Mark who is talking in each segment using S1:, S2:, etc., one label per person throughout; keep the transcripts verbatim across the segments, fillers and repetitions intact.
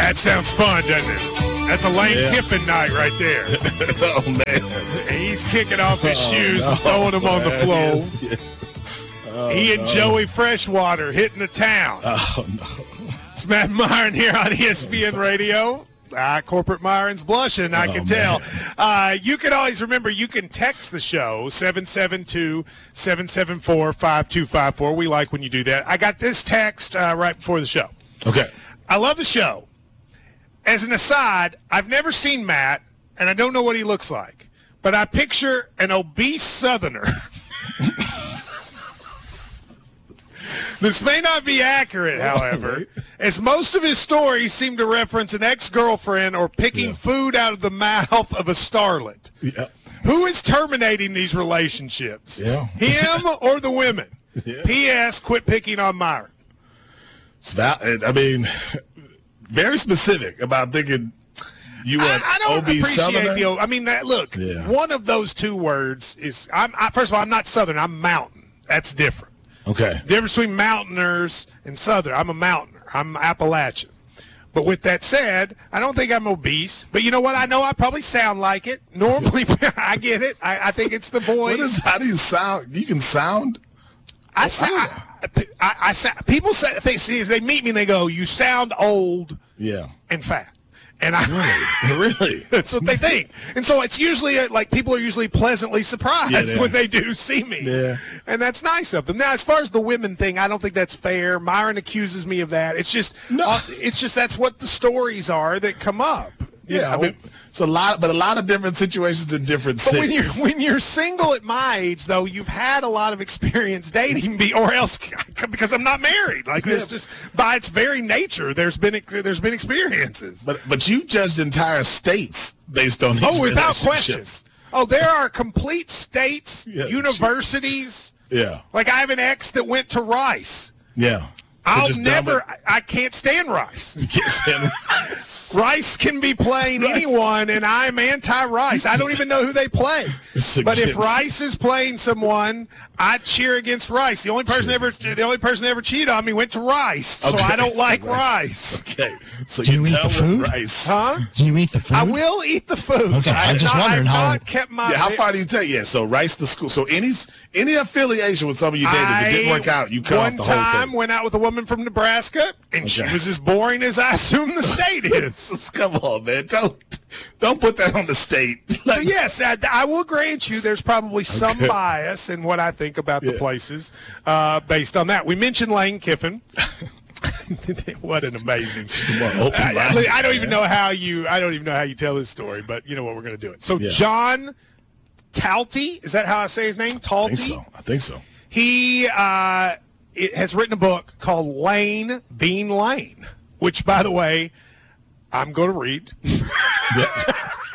S1: That sounds fun, doesn't it? That's a Lane yeah. Kiffin night right there.
S2: Oh, man.
S1: He's kicking off his
S2: oh,
S1: shoes
S2: no,
S1: and throwing them on the floor.
S2: Yes, yes. Oh,
S1: he and
S2: no.
S1: Joey Freshwater hitting the town.
S2: Oh, no.
S1: It's Matt Myron here on E S P N Radio. Ah, Corporate Myron's blushing, I
S2: oh,
S1: can
S2: man.
S1: tell. Uh, you can always remember, you can text the show, seven seven two, seven seven four, five two five four. We like when you do that. I got this text uh, right before the show.
S2: Okay.
S1: I love the show. As an aside, I've never seen Matt, and I don't know what he looks like, but I picture an obese Southerner. This may not be accurate, however, as most of his stories seem to reference an ex-girlfriend or picking
S2: yeah.
S1: food out of the mouth of a starlet.
S2: Yeah.
S1: Who is terminating these relationships?
S2: Yeah.
S1: Him or the women?
S2: Yeah.
S1: P S. Quit picking on Myron.
S2: It's valid. I mean, very specific about thinking you were
S1: I, I don't
S2: obese
S1: appreciate
S2: Southerner.
S1: the. I mean, that look.
S2: Yeah.
S1: One of those two words is. I'm I, first of all, I'm not Southern. I'm mountain. That's different.
S2: Okay.
S1: The difference between mountainers and Southern. I'm a mountaineer. I'm Appalachian. But with that said, I don't think I'm obese. But you know what? I know I probably sound like it. Normally, I get it. I, I think it's the voice.
S2: What is, how do you sound? You can sound?
S1: I, sa- I, I, I sa- people say things. They meet me and they go, "You sound old
S2: Yeah.
S1: and fat." And I
S2: Really? Really?
S1: That's what they think. And so it's usually uh, like people are usually pleasantly surprised
S2: Yeah, they
S1: when
S2: are.
S1: they do see me.
S2: Yeah.
S1: And that's nice of them. Now, as far as the women thing, I don't think that's fair. Myron accuses me of that. It's just
S2: No.
S1: uh, it's just that's what the stories are that come up. you
S2: Yeah. I
S1: know?
S2: mean, it's a lot, but a lot of different situations in different
S1: But
S2: cities.
S1: when you're when you're single at my age, though, you've had a lot of experience dating me, or else because I'm not married. Like
S2: Yeah.
S1: it's just by its very nature, there's been there's been experiences.
S2: But but you judged entire states based on these
S1: Oh, without question.
S2: relationships.
S1: Oh, there are complete states,
S2: Yeah.
S1: universities.
S2: Yeah.
S1: Like I have an ex that went to Rice.
S2: Yeah. So
S1: I'll
S2: just dumb
S1: never.
S2: it.
S1: I, I can't stand Rice.
S2: Can't stand-
S1: Rice can be playing
S2: Rice.
S1: anyone, and I'm anti-Rice. I don't even know who they play.
S2: It's
S1: But if
S2: against-
S1: Rice is playing someone, I cheer against Rice. The only person ever, the only person that ever cheated on me went to Rice, so
S2: Okay.
S1: I don't like
S2: Rice.
S1: Rice.
S2: Okay. So
S3: Do
S2: you
S3: you eat
S2: tell
S3: the
S2: with
S3: food?
S2: rice.
S1: Huh?
S3: Do you eat the food?
S1: I will eat the food.
S3: Okay, I'm just
S1: I,
S3: wondering
S1: I've
S3: how-
S1: not kept my.
S2: Yeah, how far do you take? Yeah, so Rice the school. So any any affiliation with somebody you dated that didn't work out, you cut
S1: one
S2: off the whole
S1: time
S2: thing.
S1: went out with a woman from Nebraska, and she
S2: Okay.
S1: was as boring as I assume the state is.
S2: Come on, man. Don't don't put that on the state.
S1: So
S2: Like,
S1: yes, I, I will grant you there's probably some
S2: Okay.
S1: bias in what I think about the
S2: Yeah.
S1: places uh, based on that. We mentioned Lane Kiffin. What an amazing!
S2: Well, open
S1: I,
S2: mind,
S1: I don't even
S2: man.
S1: know how you. I don't even know how you tell this story, but you know what? We're going to do it. So
S2: Yeah.
S1: John Talty, is that how I say his name?
S2: I
S1: Talty.
S2: think so. I think so.
S1: He uh, it has written a book called Lane Bean Lane, which, by the way, I'm going to read.
S2: Yeah.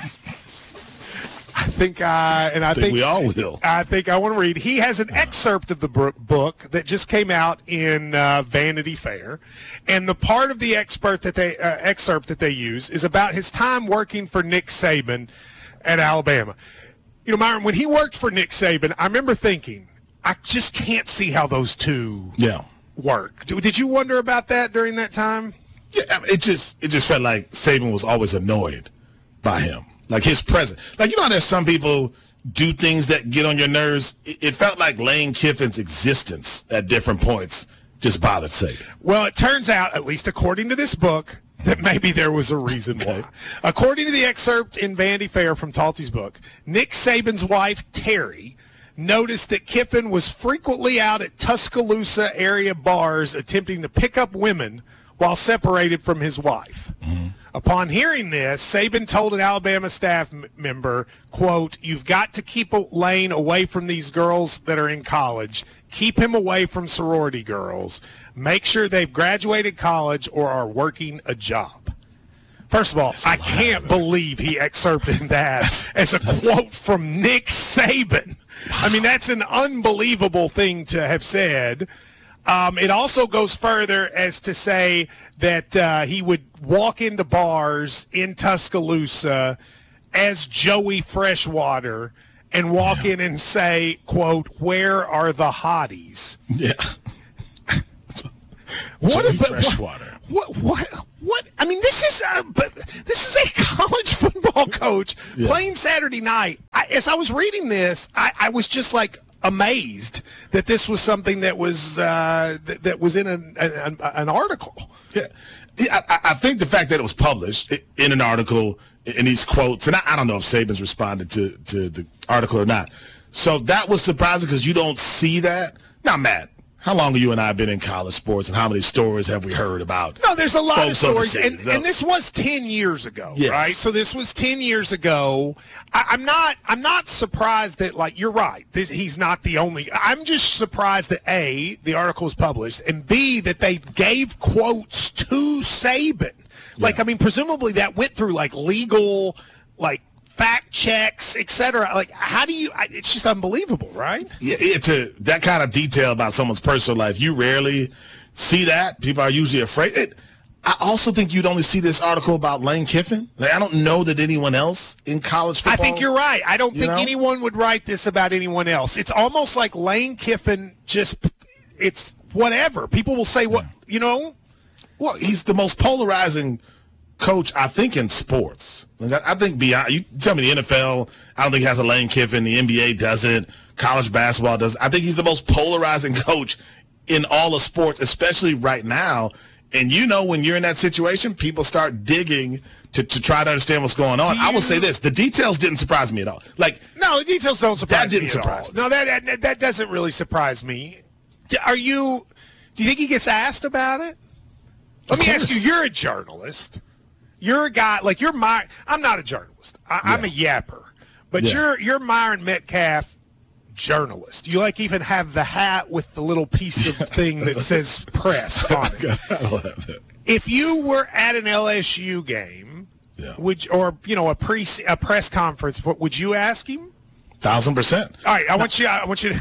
S1: I think I and I,
S2: I think,
S1: think
S2: we all will.
S1: I think I want to read. He has an excerpt of the bro- book that just came out in uh, Vanity Fair, and the part of the expert that they uh, excerpt that they use is about his time working for Nick Saban at Alabama. You know, Myron, when he worked for Nick Saban, I remember thinking, I just can't see how those two
S2: Yeah.
S1: work. Did you wonder about that during that time?
S2: Yeah, I mean, it just it just felt like Saban was always annoyed by him. Like his presence. Like, you know how there's some people do things that get on your nerves? It, it felt like Lane Kiffin's existence at different points just bothered Saban.
S1: Well, it turns out, at least according to this book, that maybe there was a reason why. According to the excerpt in Vanity Fair from Talty's book, Nick Saban's wife, Terry, noticed that Kiffin was frequently out at Tuscaloosa area bars attempting to pick up women while separated from his wife. Mm-hmm. Upon hearing this, Saban told an Alabama staff m- member, quote, "You've got to keep Lane away from these girls that are in college. Keep him away from sorority girls. Make sure they've graduated college or are working a job." First of all, I can't believe he excerpted that as a quote from Nick Saban. I mean, that's an unbelievable thing to have said. Um, it also goes further as to say that uh, he would walk into bars in Tuscaloosa as Joey Freshwater and walk in and say, quote, "Where are the hotties?"
S2: Yeah.
S1: What
S2: Joey
S1: about
S2: Freshwater.
S1: What, what? What? I mean, this is uh, but this is a college football coach yeah. playing Saturday night. I, as I was reading this, I, I was just like amazed that this was something that was uh, that, that was in an, an, an article.
S2: Yeah, I, I think the fact that it was published in an article in these quotes, and I, I don't know if Saban's responded to, to the article or not. So that was surprising because you don't see that. Now, Matt, how long have you and I been in college sports, and how many stories have we heard about?
S1: No, there's a lot of stories,
S2: and,
S1: and this was ten years ago,
S2: yes.
S1: right? So this was ten years ago. I, I'm not, I'm not surprised that, like, you're right. This, he's not the only. I'm just surprised that A, the article was published, and B, that they gave quotes to Saban. Like, yeah. I mean, presumably that went through like legal, like, fact checks, et cetera. Like, how do you? It's just unbelievable, right?
S2: Yeah, it's a that kind of detail about someone's personal life. You rarely see that. People are usually afraid. It, I also think you'd only see this article about Lane Kiffin. Like, I don't know that anyone else in college football.
S1: I think you're right. I don't think
S2: know?
S1: anyone would write this about anyone else. It's almost like Lane Kiffin. Just it's whatever. People will say what you know.
S2: Well, he's the most polarizing coach, I think, in sports. Like, I think beyond, you tell me the N F L, I don't think has a Lane Kiffin. The N B A doesn't. College basketball doesn't. I think he's the most polarizing coach in all of sports, especially right now. And you know, when you're in that situation, people start digging to, to try to understand what's going on. You, I will say this: the details didn't surprise me at all. Like,
S1: no, the details don't surprise
S2: that didn't
S1: me at
S2: surprise
S1: all.
S2: me.
S1: No, that, that that doesn't really surprise me. Are you? Do you think he gets asked about it? Let
S2: Of
S1: me
S2: course.
S1: ask you. You're a journalist. You're a guy like you're my. I'm not a journalist. I,
S2: Yeah.
S1: I'm a yapper. But
S2: Yeah.
S1: you're you're Myron Metcalf, journalist. You like even have the hat with the little piece of thing that says press on it.
S2: I don't have that.
S1: If you were at an L S U game,
S2: Yeah.
S1: would or you know a pre a press conference, what would you ask him?
S2: Thousand percent.
S1: All right, I want you. I want you to.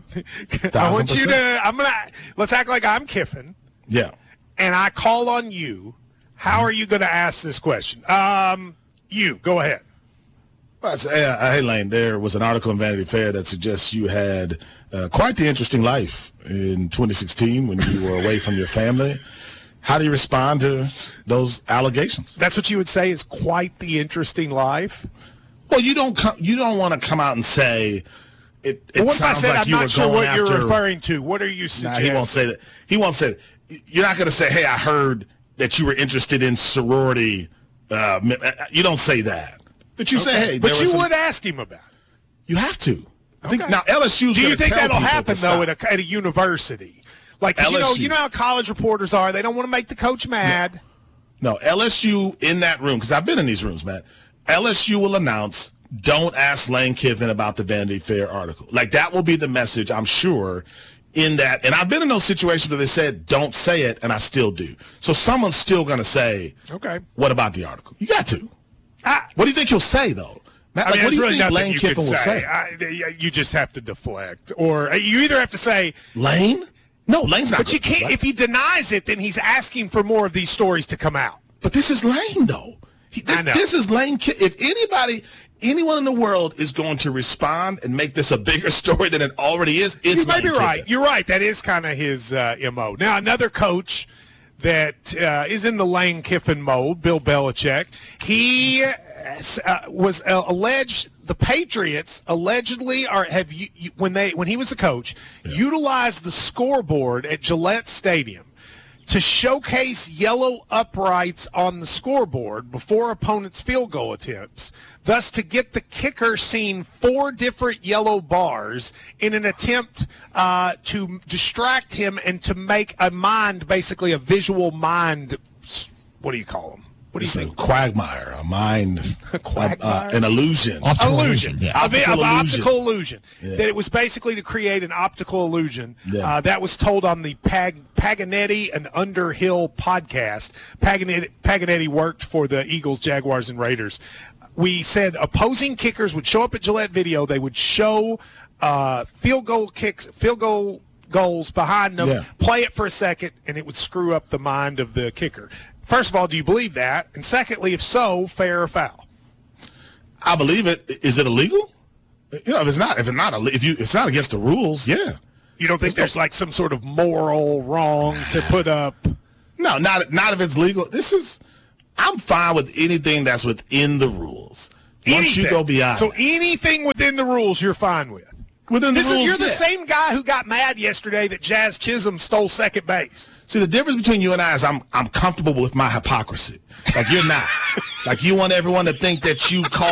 S1: I
S2: Thousand
S1: want you to.
S2: percent.
S1: I'm gonna. Let's act like I'm Kiffin,
S2: Yeah.
S1: and I call on you. How are you going to ask this question? Um, you go ahead.
S2: Well, I'd say, hey, uh, hey, Lane, there was an article in Vanity Fair that suggests you had uh, quite the interesting life in twenty sixteen when you were away from your family. How do you respond to those allegations?
S1: That's what you would say is quite the interesting life.
S2: Well, you don't come, you don't want to come out and say it. It
S1: Well, what if I
S2: sounds
S1: said
S2: like
S1: I'm
S2: you were
S1: not sure
S2: going
S1: what
S2: after,
S1: you're referring to? What are you
S2: Nah,
S1: suggesting?
S2: he won't say that. He won't say that. You're not going to say, "Hey, I heard that you were interested in sorority." Uh, you don't say that, but you
S1: Okay.
S2: say, "Hey,"
S1: but
S2: there
S1: you
S2: was some,
S1: would ask him about it.
S2: You have to. I think
S1: Okay.
S2: now L S U's
S1: Do you
S2: gonna
S1: think
S2: tell
S1: that'll
S2: people to
S1: happen though
S2: stop.
S1: at a, at a university? Like 'cause you know,
S2: L S U.
S1: you know how college reporters are. They don't want to make the coach mad.
S2: No, L S U in that room, because I've been in these rooms, man. L S U will announce, don't ask Lane Kiffin about the Vanity Fair article. Like, that will be the message, I'm sure, in that. And I've been in those situations where they said, don't say it, and I still do. So someone's still going to say,
S1: Okay.
S2: what about the article? You got to.
S1: I,
S2: What do you think he'll say, though? Matt,
S1: I
S2: like,
S1: mean,
S2: what do
S1: there's
S2: you
S1: really
S2: think
S1: nothing
S2: Lane
S1: you
S2: Kiffin
S1: could
S2: will
S1: say.
S2: say?
S1: I, you just have to deflect, or you either have to say,
S2: Lane? No, Lane's not
S1: but you
S2: gonna
S1: can't.
S2: deflect.
S1: If he denies it, then he's asking for more of these stories to come out.
S2: But this is Lane, though. He, this,
S1: I know.
S2: this is Lane. Ki- If anybody, anyone in the world is going to respond and make this a bigger story than it already is, it's
S1: You may
S2: Lane
S1: be right.
S2: Kiffin.
S1: You're right. That is kind of his uh, M O. Now, another coach that uh, is in the Lane Kiffin mode, Bill Belichick, he uh, was uh, alleged, the Patriots allegedly are have you, you, when they when he was the coach, utilized the scoreboard at Gillette Stadium to showcase yellow uprights on the scoreboard before opponents' field goal attempts, thus to get the kicker seeing four different yellow bars in an attempt uh, to distract him and to make a mind, basically a visual mind, what do you call them? What do you
S2: It's a
S1: think?
S2: quagmire, a mind,
S1: Quagmire?
S2: Uh, an illusion.
S3: Optical
S1: illusion,
S3: illusion, yeah.
S1: Of,
S2: Optical
S1: of
S2: illusion.
S1: optical illusion.
S2: Yeah.
S1: That it was basically to create an optical illusion.
S2: Yeah.
S1: Uh, that was told on the Pag- Paganetti and Underhill podcast. Paganetti, Paganetti worked for the Eagles, Jaguars, and Raiders. We said opposing kickers would show up at Gillette Video. They would show uh, field goal kicks, field goal goals behind them,
S2: Yeah.
S1: play it for a second, and it would screw up the mind of the kicker. First of all, do you believe that? And secondly, if so, fair or foul?
S2: I believe it. Is it illegal? You know, if it's not, if it's not, if you, it's not against the rules. Yeah.
S1: You don't think there's like some sort of moral wrong to put up?
S2: No, not not if it's legal. This is I'm fine with anything that's within the rules. Once
S1: Anything.
S2: you go beyond,
S1: So anything within the rules, you're fine with.
S2: within the
S1: This
S2: rules,
S1: is, you're the
S2: yeah.
S1: same guy who got mad yesterday that Jazz Chisholm stole second base.
S2: See, the difference between you and I is I'm I'm comfortable with my hypocrisy. Like you're not. Like you want everyone to think that you call